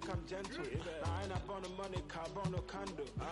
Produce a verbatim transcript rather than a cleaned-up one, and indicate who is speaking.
Speaker 1: I'm gentle. Now I ain't up on the money, car, on no candle.